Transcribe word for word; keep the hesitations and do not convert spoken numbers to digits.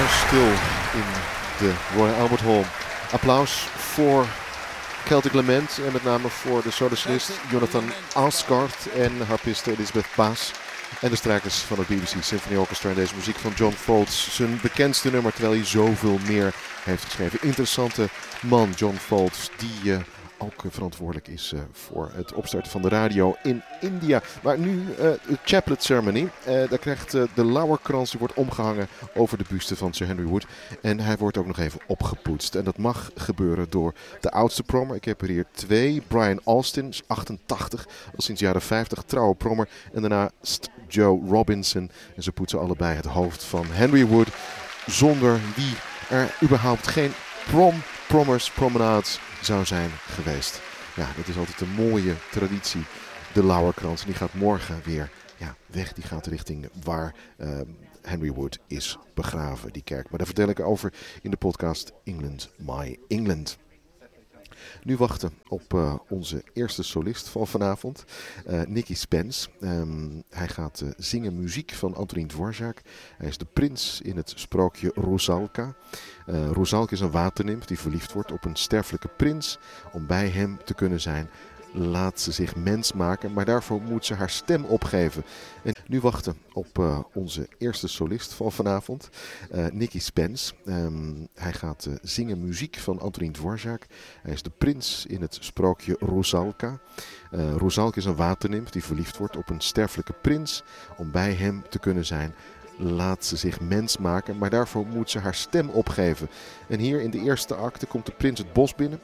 stil in de Royal Albert Hall. Applaus voor Celtic Lament en met name voor de soloist Jonathan Asgard en harpiste Elizabeth Baas. En de strijkers van het B B C Symphony Orchestra en deze muziek van John Foltz. Zijn bekendste nummer, terwijl hij zoveel meer heeft geschreven. Interessante man, John Foltz, die uh, ook uh, verantwoordelijk is uh, voor het opstarten van de radio in India. Maar nu uh, de chaplet ceremony. Uh, daar krijgt uh, de lauwerkrans, die wordt omgehangen over de buste van Sir Henry Wood. En hij wordt ook nog even opgepoetst. En dat mag gebeuren door de oudste prommer. Ik heb er hier twee. Brian Austin, achtentachtig, al sinds de jaren vijftig, trouwe prommer. En daarna Joe Robinson. En ze poetsen allebei het hoofd van Henry Wood. Zonder wie er überhaupt geen prom, prommers, promenades zou zijn geweest. Ja, dat is altijd een mooie traditie. De lauwerkrans. En die gaat morgen weer ja, weg. Die gaat richting waar uh, Henry Wood is begraven, die kerk. Maar daar vertel ik over in de podcast England, My England. Nu wachten op uh, onze eerste solist van vanavond, uh, Nicky Spence. Um, hij gaat uh, zingen muziek van Antonín Dvořák. Hij is de prins in het sprookje Rusalka. Uh, Rusalka is een waternimf die verliefd wordt op een sterfelijke prins. Om bij hem te kunnen zijn, laat ze zich mens maken, maar daarvoor moet ze haar stem opgeven. En nu wachten op uh, onze eerste solist van vanavond, uh, Nicky Spence. Um, hij gaat uh, zingen muziek van Antonín Dvořák. Hij is de prins in het sprookje Rusalka. Uh, Rusalka is een waternimf die verliefd wordt op een sterfelijke prins. Om bij hem te kunnen zijn, laat ze zich mens maken, maar daarvoor moet ze haar stem opgeven. En hier in de eerste acte komt de prins het bos binnen.